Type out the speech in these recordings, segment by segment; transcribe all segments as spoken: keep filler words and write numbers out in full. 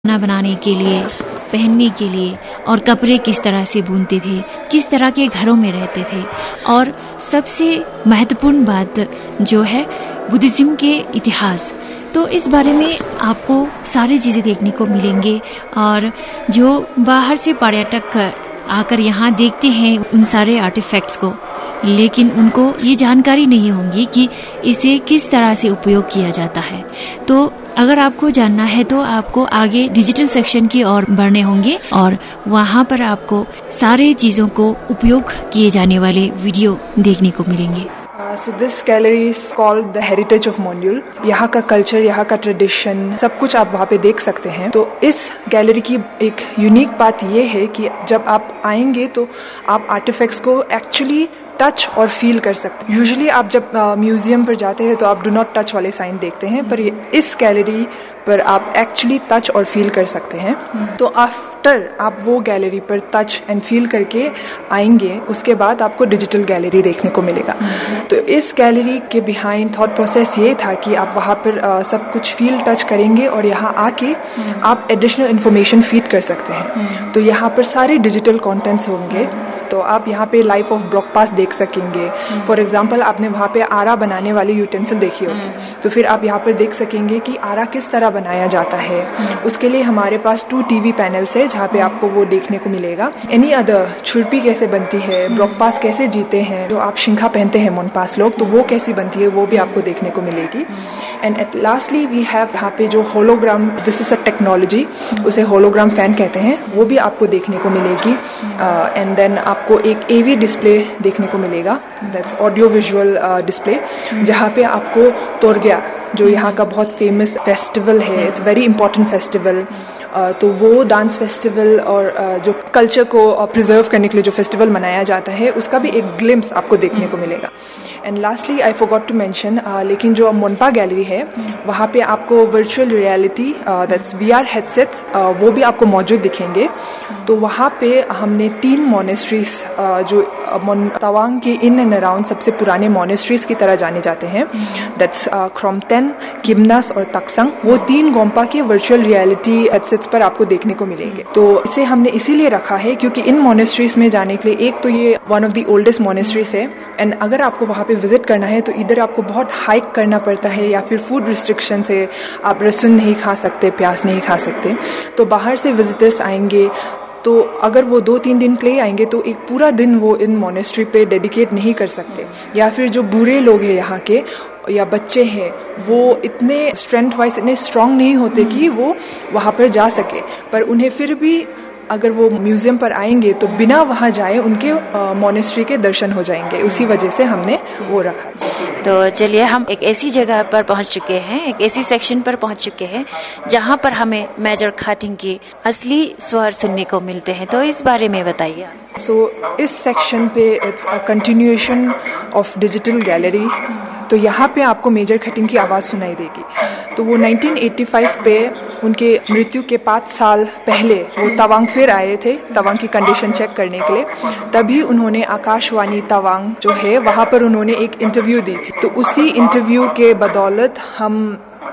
खाना बनाने के लिए, पहनने के लिए, और कपड़े किस तरह से बुनते थे, किस तरह के घरों में रहते थे, और सबसे महत्वपूर्ण बात जो है बुद्धिज्म के इतिहास। तो इस बारे में आपको सारी चीज़ें देखने को मिलेंगे। और जो बाहर से पर्यटक आकर यहाँ देखते हैं उन सारे आर्टिफैक्ट्स को, लेकिन उनको ये जानकारी नहीं होगी कि इसे किस तरह से उपयोग किया जाता है। तो अगर आपको जानना है तो आपको आगे डिजिटल सेक्शन की ओर बढ़ने होंगे और वहाँ पर आपको सारे चीज़ों को उपयोग किए जाने वाले वीडियो देखने को मिलेंगे। So this gallery is called the heritage of मोन्यूल। यहाँ का कल्चर, यहाँ का ट्रेडिशन, सब कुछ आप वहाँ पे देख सकते हैं। तो इस गैलरी की एक यूनिक बात ये है कि जब आप आएंगे तो आप आर्टिफैक्ट्स को एक्चुअली टच और फील कर सकते हैं। यूजुअली आप जब म्यूजियम पर जाते हैं तो आप डू नॉट टच वाले साइन देखते हैं, पर ये इस गैलरी पर आप एक्चुअली टच और फील कर सकते हैं। तो आफ्टर आप वो गैलरी पर टच एंड फील करके आएंगे, उसके बाद आपको डिजिटल गैलरी देखने को मिलेगा। तो इस गैलरी के बिहाइंड थॉट प्रोसेस ये था कि आप वहाँ पर आ, सब कुछ फील टच करेंगे और यहाँ आके आप एडिशनल इन्फॉर्मेशन फीड कर सकते हैं। तो यहाँ पर सारे डिजिटल कॉन्टेंट्स होंगे। तो आप यहाँ पे लाइफ ऑफ ब्रॉकपास देख सकेंगे। फॉर एग्जांपल आपने वहाँ पे आरा बनाने वाली यूटेंसिल देखी होगी, तो फिर आप यहाँ पर देख सकेंगे कि आरा किस तरह बनाया जाता है। उसके लिए हमारे पास टू टीवी पैनल्स है जहाँ पे आपको वो देखने को मिलेगा। एनी अदर छुरपी कैसे बनती है, ब्रॉकपास कैसे जीते हैं, जो आप शिंखा पहनते हैं मोनपास लोग, तो वो कैसी बनती है वो भी आपको देखने को मिलेगी। And eight lastly we have यहाँ पे जो hologram, this is a technology, उसे होलोग्राम फैन कहते हैं, वो भी आपको देखने को मिलेगी। एंड देन आपको एक एवी डिस्प्ले देखने को मिलेगा, दैट्स ऑडियो विजुअल डिस्प्ले, जहाँ पे आपको तोरग्या, जो यहाँ का बहुत फेमस फेस्टिवल है, इट्स वेरी इंपॉर्टेंट फेस्टिवल, तो वो डांस फेस्टिवल और जो कल्चर को प्रिजर्व करने के लिए जो फेस्टिवल मनाया जाता है, उसका भी एक ग्लिम्स आपको देखने को मिलेगा। And lastly I forgot to mention, लेकिन जो मोनपा गैलरी है वहाँ पे आपको virtual reality, that's VR headsets, वो भी आपको मौजूद दिखेंगे। तो वहाँ पे हमने तीन मोनेस्ट्रीज, जो तवांग के इन एंड अराउंड सबसे पुराने मोनेस्ट्रीज की तरह जाने जाते हैं, दैट्स ख्रोमटेन, किमनास और तक्संग, वो तीन गोम्पा के वर्चुअल रियलिटी हेडसेट्स पर आपको देखने को मिलेंगे। तो इसे हमने इसीलिए रखा है क्योंकि इन मोनेस्ट्रीज में जाने के लिए, एक तो ये one of the oldest monasteries है, एंड अगर आपको वहाँ पे विजिट करना है तो इधर आपको बहुत हाइक करना पड़ता है, या फिर फूड रिस्ट्रिक्शन से आप रसून नहीं खा सकते, प्याज नहीं खा सकते। तो बाहर से विजिटर्स आएंगे तो अगर वो दो तीन दिन के लिए आएंगे तो एक पूरा दिन वो इन मोनेस्ट्री पे डेडिकेट नहीं कर सकते, या फिर जो बूढ़े लोग हैं यहाँ के या बच्चे हैं वो इतने स्ट्रेंथ वाइज इतने स्ट्रांग नहीं होते कि वो वहाँ पर जा सके, पर उन्हें फिर भी अगर वो म्यूजियम पर आएंगे तो बिना वहाँ जाए उनके मोनेस्ट्री के दर्शन हो जाएंगे। उसी वजह से हमने वो रखा। तो चलिए, हम एक ऐसी जगह पर पहुँच चुके हैं, एक ऐसी सेक्शन पर पहुँच चुके हैं जहाँ पर हमें मेजर खाटिंग के असली स्वर सुनने को मिलते हैं। तो इस बारे में बताइए। सो so, इस सेक्शन पे it's a continuation of digital gallery. तो यहाँ पे आपको मेजर खटिंग की आवाज़ सुनाई देगी। तो वो नाइनटीन एटी फाइव पे उनके मृत्यु के पाँच साल पहले वो तवांग फिर आए थे तवांग की कंडीशन चेक करने के लिए। तभी उन्होंने आकाशवाणी तवांग जो है वहाँ पर उन्होंने एक इंटरव्यू दी थी। तो उसी इंटरव्यू के बदौलत हम,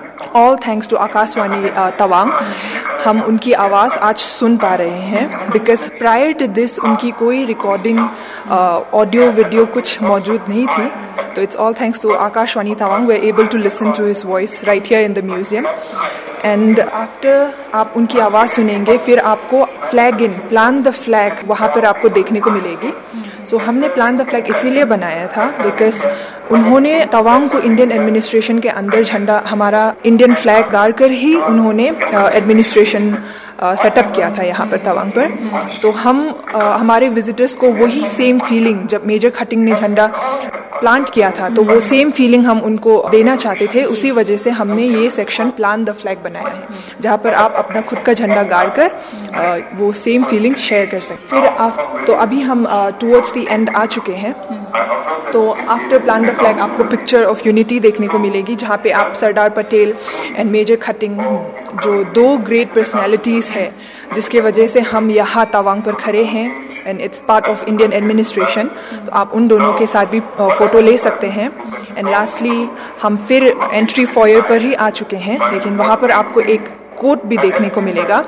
all thanks to Akashvani Tawang, हम उनकी आवाज़ आज सुन पा रहे हैं। बिकॉज प्रायर टू दिस उनकी कोई रिकॉर्डिंग, ऑडियो वीडियो कुछ मौजूद नहीं थी। तो it's all thanks to Akashvani Tawang we are able to listen to his voice right here in the museum. And after आप उनकी आवाज़ सुनेंगे, फिर आपको flag in, plan the flag वहाँ पर आपको देखने को मिलेगी। सो so, हमने प्लान द फ्लैग इसीलिए बनाया था बिकॉज उन्होंने तवांग को इंडियन एडमिनिस्ट्रेशन के अंदर झंडा, हमारा इंडियन फ्लैग गाड़ कर ही उन्होंने एडमिनिस्ट्रेशन सेटअप किया था यहाँ पर तवांग पर। तो हम uh, हमारे विजिटर्स को वही सेम फीलिंग, जब मेजर खटिंग ने झंडा प्लांट किया था तो वो सेम फीलिंग हम उनको देना चाहते थे। उसी वजह से हमने ये सेक्शन प्लान द फ्लैग बनाया है, जहाँ पर आप अपना खुद का झंडा गाड़ कर आ, वो सेम फीलिंग शेयर कर सकते। फिर आप, तो अभी हम टुवर्ड्स द एंड आ चुके हैं। तो आफ्टर प्लान द फ्लैग आपको पिक्चर ऑफ यूनिटी देखने को मिलेगी, जहाँ पे आप Sardar Patel and major cutting, जो दो ग्रेट पर्सनैलिटीज़ है जिसके वजह से हम यहाँ तवांग पर खड़े हैं and it's part of Indian administration, तो आप उन दोनों के साथ भी फ़ोटो ले सकते हैं। एंड लास्टली हम फिर एंट्री फॉयर पर ही आ चुके हैं, लेकिन वहाँ पर आपको एक कोट भी देखने को मिलेगा